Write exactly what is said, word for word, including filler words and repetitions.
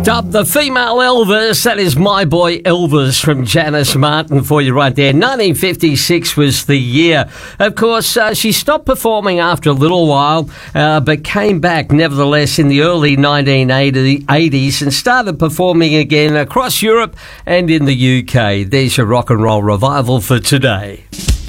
Dubbed the female Elvis, that is My Boy Elvis from Janice Martin for you right there. nineteen fifty-six was the year. Of course, uh, she stopped performing after a little while, uh, but came back nevertheless in the early nineteen eighties and started performing again across Europe and in the U K. There's your rock and roll revival for today.